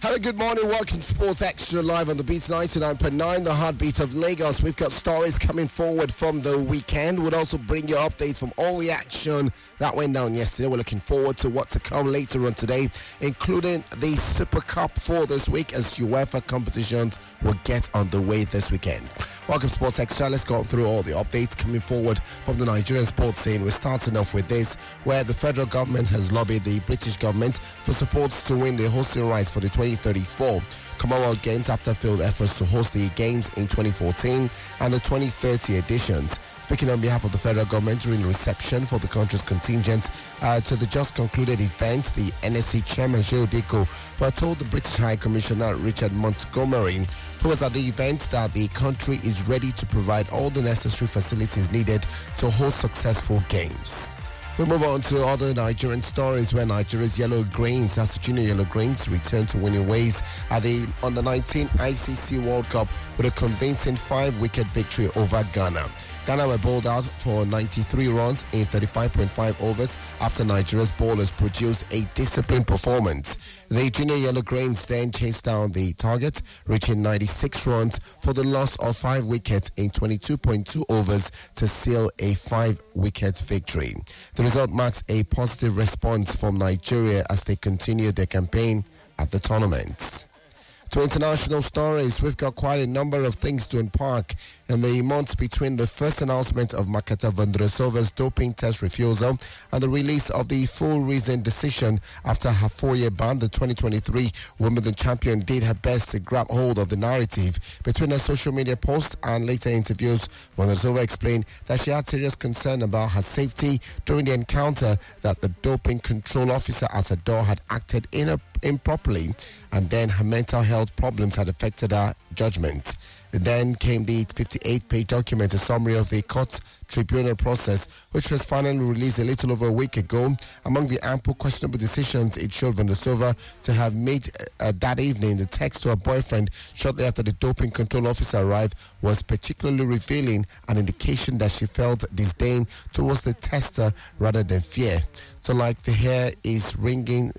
Hello, good morning. Welcome to Sports Extra live on the Beat 99.9, the heartbeat of Lagos. We've got stories coming forward from the weekend. We'll also bring you updates from all the action that went down yesterday. We're looking forward to what to come later on today, including the Super Cup for this week as UEFA competitions will get underway this weekend. Welcome to Sports Extra. Let's go through all the updates coming forward from the Nigerian sports scene. We're starting off with this, where the federal government has lobbied the British government for support to win the hosting rights for the 2034 Commonwealth Games after failed efforts to host the Games in 2014 and the 2030 editions. Speaking on behalf of the federal government during the reception for the country's contingent to the just concluded event, the NSC chairman, Shehu Diko, told the British High Commissioner Richard Montgomery, who was at the event, that the country is ready to provide all the necessary facilities needed to host successful games. We move on to other Nigerian stories, where Nigeria's Yellow Greens, as the Junior Yellow Greens, return to winning ways at the Under-19 ICC World Cup with a convincing 5-wicket victory over Ghana. Ghana were bowled out for 93 runs in 35.5 overs after Nigeria's bowlers produced a disciplined performance. The Junior Yellow Greens then chased down the target, reaching 96 runs for the loss of 5 wickets in 22.2 overs to seal a 5-wicket victory. The result marks a positive response from Nigeria as they continue their campaign at the tournament. To international stories, we've got quite a number of things to unpack in the months between the first announcement of Marketa Vondrousova's doping test refusal and the release of the full reasoned decision after her 4-year ban. The 2023 Wimbledon champion did her best to grab hold of the narrative. Between her social media posts and later interviews, Vondrousova explained that she had serious concern about her safety during the encounter, that the doping control officer at her door had acted improperly, and then her mental health problems had affected her judgment. Then came the 58-page document, a summary of the court tribunal process, which was finally released a little over a week ago. Among the ample questionable decisions it showed Vondrousova to have made that evening, the text to her boyfriend shortly after the doping control officer arrived was particularly revealing, an indication that she felt disdain towards the tester rather than fear. So like the hair is ringing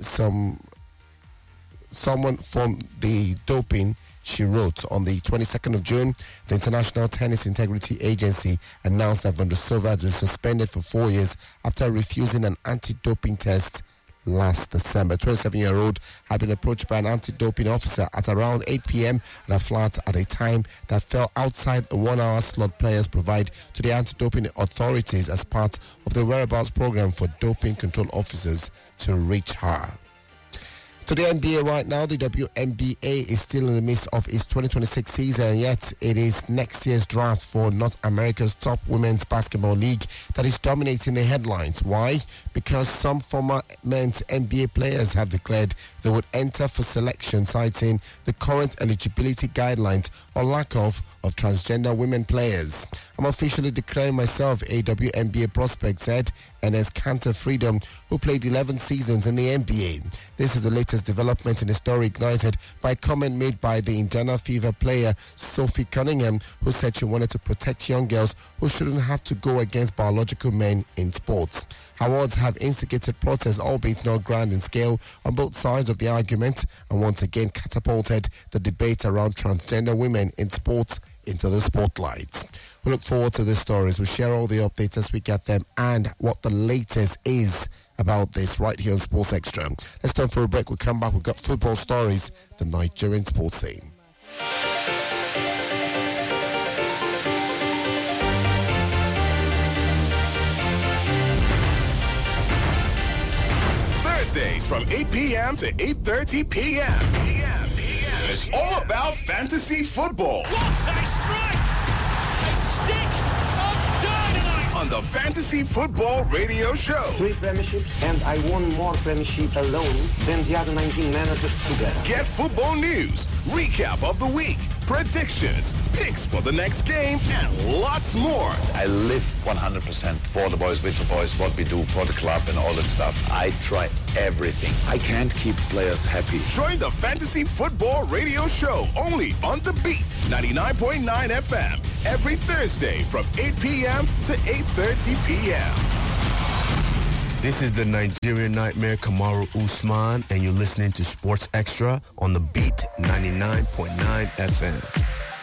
someone from the doping, she wrote. On the 22nd of June, the International Tennis Integrity Agency announced that Vondrousova had been suspended for 4 years after refusing an anti-doping test last December. 27-year-old had been approached by an anti-doping officer at around 8 p.m. at a flat at a time that fell outside the 1-hour slot players provide to the anti-doping authorities as part of the whereabouts program for doping control officers to reach her. To the NBA right now, the WNBA is still in the midst of its 2026 season, yet it is next year's draft for North America's top women's basketball league that is dominating the headlines. Why? Because some former men's NBA players have declared they would enter for selection, citing the current eligibility guidelines or lack of transgender women players. I'm officially declaring myself a WNBA prospect, said Enes Kanter Freedom, who played 11 seasons in the NBA. This is the latest development in a story ignited by a comment made by the Indiana Fever player Sophie Cunningham, who said she wanted to protect young girls who shouldn't have to go against biological men in sports. Awards have instigated protests, albeit not grand in scale, on both sides of the argument, and once again catapulted the debate around transgender women in sports into the spotlight. We look forward to these stories. We'll share all the updates as we get them and what the latest is about this right here on Sports Extra. Let's turn for a break. We'll come back. We've got football stories, the Nigerian sports scene. Thursdays from 8 p.m. to 8:30 p.m. It's all about fantasy football. What a strike! A stick of dynamite! On the Fantasy Football Radio Show. 3 premierships, and I won more premierships alone than the other 19 managers together. Get football news, recap of the week, predictions, picks for the next game, and lots more. I live 100% for the boys, with the boys, what we do for the club and all that stuff. I try everything. I can't keep players happy. Join the Fantasy Football Radio Show only on The Beat 99.9 FM every Thursday from 8 p.m. to 8:30 p.m. This is the Nigerian Nightmare, Kamaru Usman, and you're listening to Sports Extra on the Beat 99.9 FM.